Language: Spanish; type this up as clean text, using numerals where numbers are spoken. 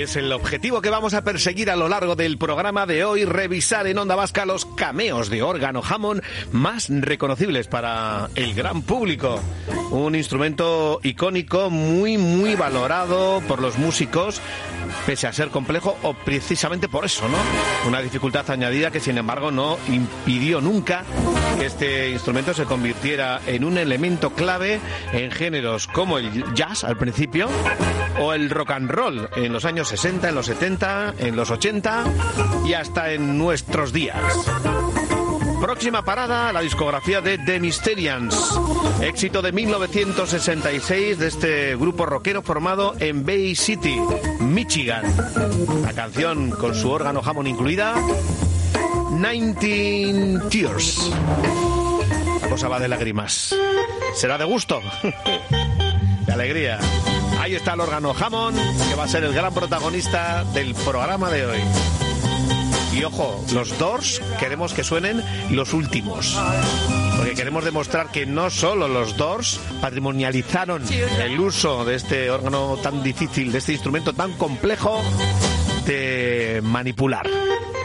Es el objetivo que vamos a perseguir a lo largo del programa de hoy, revisar en Onda Vasca los cameos de órgano Hammond más reconocibles para el gran público. Un instrumento icónico muy valorado por los músicos, pese a ser complejo, o precisamente por eso, ¿no? Una dificultad añadida que, sin embargo, no impidió nunca que este instrumento se convirtiera en un elemento clave en géneros como el jazz al principio o el rock and roll en los años 60, en los 70, en los 80 y hasta en nuestros días. Próxima parada, la discografía de The Mysterians, éxito de 1966 de este grupo rockero formado en Bay City, Michigan. La canción con su órgano Hammond incluida, 19 Tears. La cosa va de lágrimas. ¿Será de gusto? De alegría. Ahí está el órgano Hammond, que va a ser el gran protagonista del programa de hoy. Y ojo, los Doors queremos que suenen los últimos, porque queremos demostrar que no solo los Doors patrimonializaron el uso de este órgano tan difícil, de este instrumento tan complejo de manipular.